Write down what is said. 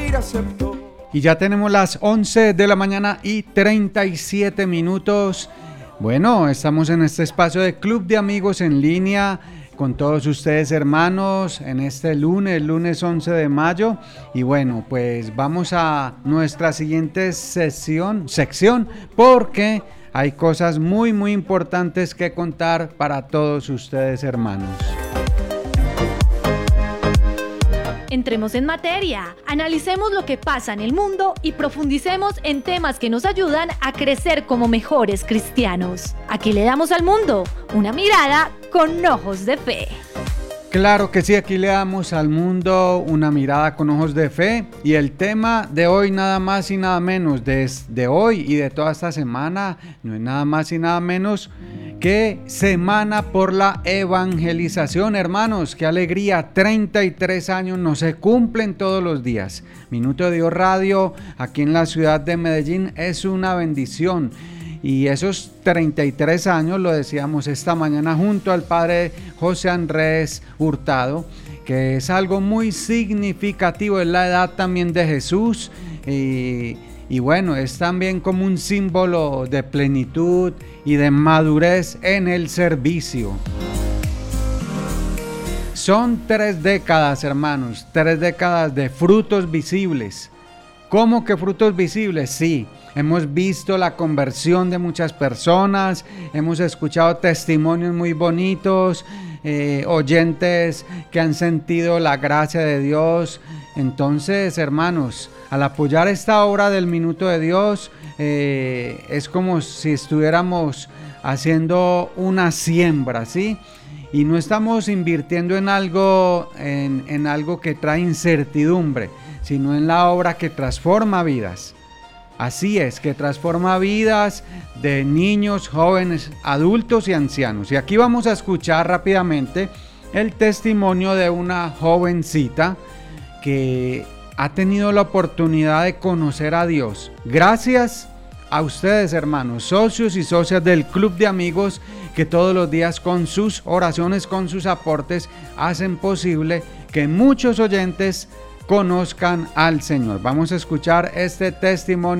ira aceptó. Y ya tenemos las 11 de la mañana y 37 minutos. Bueno, estamos en este espacio de Club de Amigos en línea con todos ustedes, hermanos, en este lunes 11 de mayo. Y bueno, pues vamos a nuestra siguiente sección, porque hay cosas muy importantes que contar para todos ustedes, hermanos. Entremos en materia, analicemos lo que pasa en el mundo y profundicemos en temas que nos ayudan a crecer como mejores cristianos. Aquí le damos al mundo una mirada con ojos de fe. Claro que sí, aquí le damos al mundo una mirada con ojos de fe, y el tema de hoy, nada más y nada menos, de hoy y de toda esta semana, no es nada más y nada menos que Semana por la Evangelización. Hermanos, qué alegría, 33 años no se cumplen todos los días. Minuto de Dios Radio aquí en la ciudad de Medellín es una bendición. Y esos 33 años, lo decíamos esta mañana junto al padre José Andrés Hurtado, que es algo muy significativo, es la edad también de Jesús, y bueno, es también como un símbolo de plenitud y de madurez en el servicio. Son 3 décadas, hermanos, 3 décadas de frutos visibles. ¿Cómo que frutos visibles? Sí, hemos visto la conversión de muchas personas, hemos escuchado testimonios muy bonitos, oyentes que han sentido la gracia de Dios. Entonces, hermanos, al apoyar esta obra del Minuto de Dios, es como si estuviéramos haciendo una siembra, ¿sí? Y no estamos invirtiendo en algo que trae incertidumbre, sino en la obra que transforma vidas. Así es, que transforma vidas de niños, jóvenes, adultos y ancianos. Y aquí vamos a escuchar rápidamente el testimonio de una jovencita que ha tenido la oportunidad de conocer a Dios. Gracias a ustedes, hermanos, socios y socias del Club de Amigos, que todos los días con sus oraciones, con sus aportes, hacen posible que muchos oyentes conozcan al Señor. Vamos a escuchar este testimonio